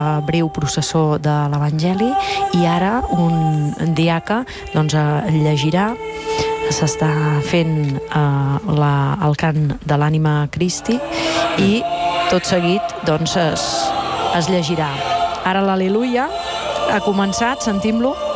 breu processó de l'Evangeli i ara un diaca llegirà. S'està fent el cant de l'ànima Christi i tot seguit es llegirà. Ara l'Al·leluia ha començat, sentim-lo.